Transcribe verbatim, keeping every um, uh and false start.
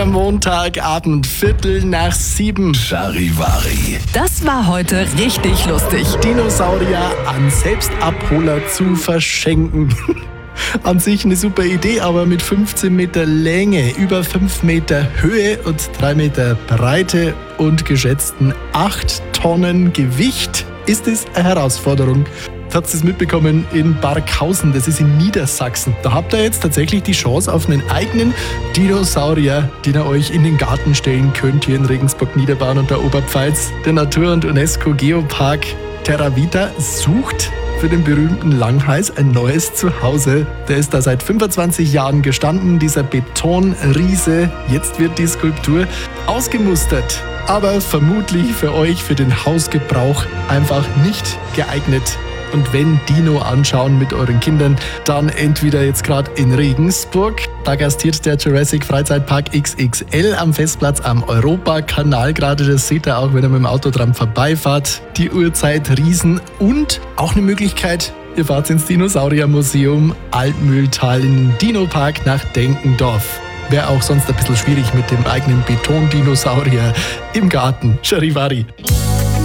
Montagabend, Viertel nach sieben. Charivari. Das war heute richtig lustig. Dinosaurier an Selbstabholer zu verschenken. An sich eine super Idee, aber mit fünfzehn Meter Länge, über fünf Meter Höhe und drei Meter Breite und geschätzten acht Tonnen Gewicht ist es eine Herausforderung. Habt ihr es mitbekommen in Barkhausen, das ist in Niedersachsen. Da habt ihr jetzt tatsächlich die Chance auf einen eigenen Dinosaurier, den ihr euch in den Garten stellen könnt, hier in Regensburg-Niederbayern und der Oberpfalz. Der Natur- und UNESCO-Geopark Terra Vita sucht für den berühmten Langhals ein neues Zuhause. Der ist da seit fünfundzwanzig Jahren gestanden, dieser Betonriese. Jetzt wird die Skulptur ausgemustert, aber vermutlich für euch, für den Hausgebrauch, einfach nicht geeignet. Und wenn Dino anschauen mit euren Kindern, dann entweder jetzt gerade in Regensburg. Da gastiert der Jurassic Freizeitpark X X L am Festplatz am Europakanal gerade. Das seht ihr auch, wenn ihr mit dem Auto dran vorbeifahrt. Die Uhrzeit Riesen und auch eine Möglichkeit, ihr fahrt ins Dinosauriermuseum Altmühltal in den Dinopark nach Denkendorf. Wäre auch sonst ein bisschen schwierig mit dem eigenen Betondinosaurier im Garten. Charivari.